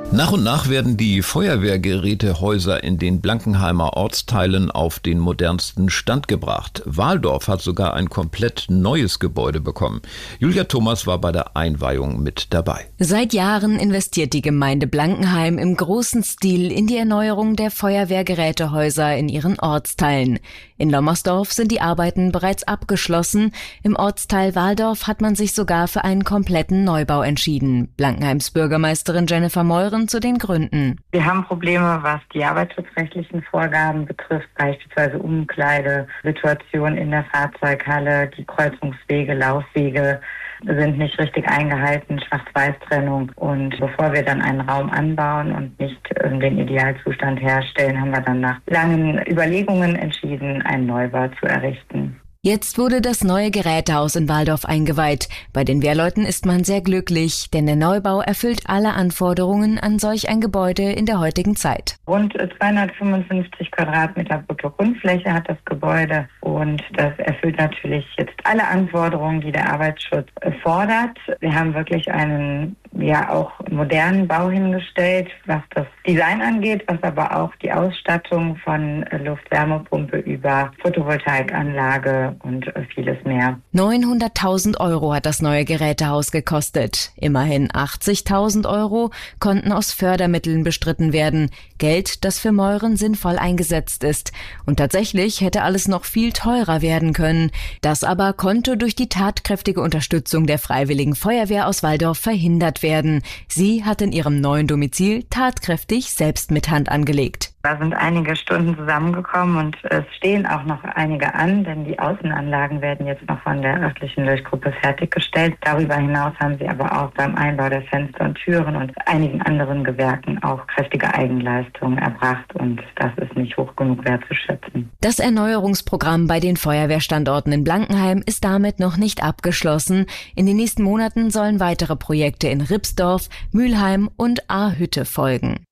Nach und nach werden die Feuerwehrgerätehäuser in den Blankenheimer Ortsteilen auf den modernsten Stand gebracht. Waldorf hat sogar ein komplett neues Gebäude bekommen. Julia Thomas war bei der Einweihung mit dabei. Seit Jahren investiert die Gemeinde Blankenheim im großen Stil in die Erneuerung der Feuerwehrgerätehäuser in ihren Ortsteilen. In Lommersdorf sind die Arbeiten bereits abgeschlossen. Im Ortsteil Waldorf hat man sich sogar für einen kompletten Neubau entschieden. Blankenheims Bürgermeisterin Jennifer Meuren zu den Gründen. Wir haben Probleme, was die arbeitsschutzrechtlichen Vorgaben betrifft, beispielsweise Umkleide, Situation in der Fahrzeughalle, die Kreuzungswege, Laufwege sind nicht richtig eingehalten, Schwarz-Weiß-Trennung. Und bevor wir dann einen Raum anbauen und nicht den Idealzustand herstellen, haben wir dann nach langen Überlegungen entschieden, einen Neubau zu errichten. Jetzt wurde das neue Gerätehaus in Waldorf eingeweiht. Bei den Wehrleuten ist man sehr glücklich, denn der Neubau erfüllt alle Anforderungen an solch ein Gebäude in der heutigen Zeit. Rund 255 Quadratmeter Brutto-Grundfläche hat das Gebäude und das erfüllt natürlich jetzt alle Anforderungen, die der Arbeitsschutz fordert. Wir haben wirklich einen auch modernen Bau hingestellt, was das Design angeht, was aber auch die Ausstattung von Luft-Wärmepumpe über Photovoltaikanlage und vieles mehr. 900.000 € hat das neue Gerätehaus gekostet. Immerhin 80.000 € konnten aus Fördermitteln bestritten werden. Geld, das für Meuren sinnvoll eingesetzt ist. Und tatsächlich hätte alles noch viel teurer werden können. Das aber konnte durch die tatkräftige Unterstützung der Freiwilligen Feuerwehr aus Waldorf verhindert werden. Sie hat in ihrem neuen Domizil tatkräftig selbst mit Hand angelegt. Da sind einige Stunden zusammengekommen und es stehen auch noch einige an, denn die Außenanlagen werden jetzt noch von der örtlichen Löschgruppe fertiggestellt. Darüber hinaus haben sie aber auch beim Einbau der Fenster und Türen und einigen anderen Gewerken auch kräftige Eigenleistungen erbracht und das ist nicht hoch genug wertzuschätzen. Das Erneuerungsprogramm bei den Feuerwehrstandorten in Blankenheim ist damit noch nicht abgeschlossen. In den nächsten Monaten sollen weitere Projekte in Ripsdorf, Mülheim und Ahrhütte folgen.